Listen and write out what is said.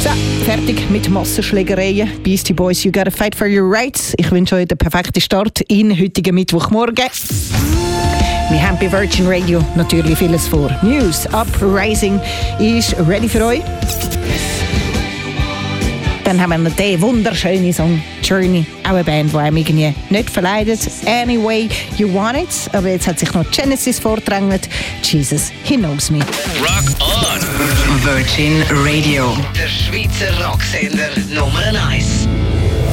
So, fertig mit Massenschlägereien. Beastie Boys, you gotta fight for your rights. Ich wünsche euch den perfekten Start in heutigen Mittwochmorgen. Wir haben bei Virgin Radio natürlich vieles vor. News Uprising ist ready für euch. Dann haben wir noch den wunderschönen Song Journey, auch eine Band, die einem irgendwie nicht verleidet. Anyway, you want it. Aber jetzt hat sich noch Genesis vordrängelt. Jesus, he knows me. Rock on! Virgin Radio. Der Schweizer Rocksender Nummer 1.